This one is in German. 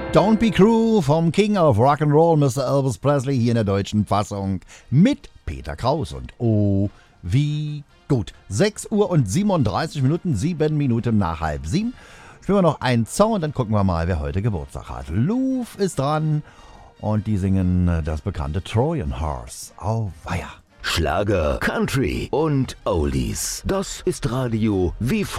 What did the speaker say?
Don't Be Cruel vom King of Rock'n'Roll, Mr. Elvis Presley, hier in der deutschen Fassung mit Peter Kraus. Und oh, wie gut. 6 Uhr und 37 Minuten, 7 Minuten nach 6:30. Spielen wir noch einen Song und dann gucken wir mal, wer heute Geburtstag hat. Luf ist dran und die singen das bekannte Trojan Horse. Auweia. Schlager, Country und Oldies. Das ist Radio wie